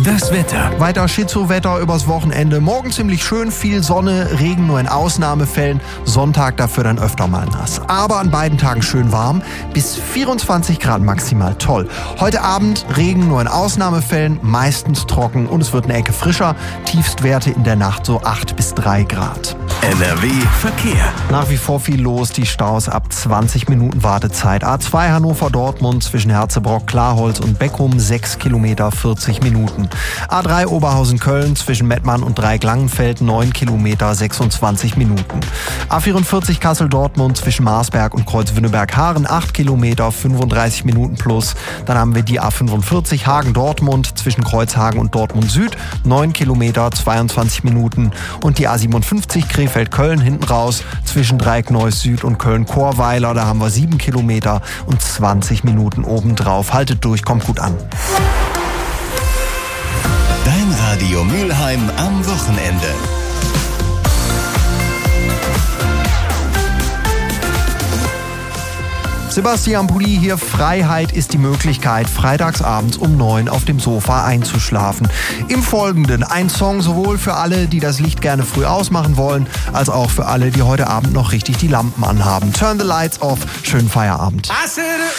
Das Wetter. Weiter Schizo-Wetter übers Wochenende. Morgen ziemlich schön, viel Sonne, Regen nur in Ausnahmefällen. Sonntag dafür dann öfter mal nass. Aber an beiden Tagen schön warm, bis 24 Grad maximal. Toll. Heute Abend Regen nur in Ausnahmefällen, meistens trocken und es wird eine Ecke frischer. Tiefstwerte in der Nacht so 8 bis 3 Grad. NRW Verkehr. Nach wie vor viel los, die Staus ab 20 Minuten Wartezeit. A2 Hannover-Dortmund zwischen Herzebrock, Klarholz und Beckum 6 Kilometer 40 Minuten. A3 Oberhausen-Köln zwischen Mettmann und Dreieck-Langenfeld 9 Kilometer 26 Minuten. A44 Kassel-Dortmund zwischen Marsberg und Kreuzwünneberg-Haaren 8 Kilometer 35 Minuten plus. Dann haben wir die A45 Hagen-Dortmund zwischen Kreuzhagen und Dortmund Süd 9 Kilometer 22 Minuten. Und die A57 Krefeld-Köln hinten raus zwischen Dreieck-Neuss Süd und Köln-Chorweiler. Da haben wir 7 Kilometer und 20 Minuten obendrauf. Haltet durch, kommt gut an. Dein Radio Mülheim am Wochenende. Sebastian Pulli hier. Freiheit ist die Möglichkeit, freitagsabends um 9 auf dem Sofa einzuschlafen. Im Folgenden ein Song sowohl für alle, die das Licht gerne früh ausmachen wollen, als auch für alle, die heute Abend noch richtig die Lampen anhaben. Turn the lights off. Schönen Feierabend.